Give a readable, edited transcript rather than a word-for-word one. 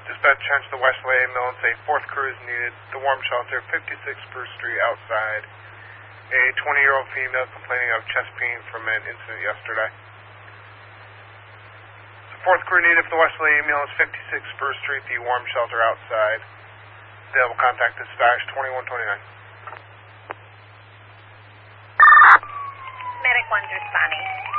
Dispatch turns to the Wesley ambulance. A fourth crew is needed. The warm shelter, 56 Spruce Street outside. A 20-year-old female complaining of chest pain from an incident yesterday. The fourth crew needed for the Wesley ambulance, 56 Spruce Street, the warm shelter outside. They will contact dispatch 2129. Medic 1's responding.